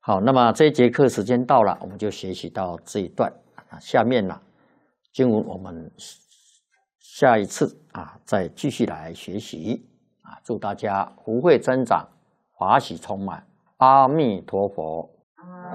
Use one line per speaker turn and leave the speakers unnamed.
好，那么这一节课时间到了，我们就学习到这一段。下面呢，经文我们下一次再继续来学习祝大家福慧增长，法喜充满。阿弥陀佛。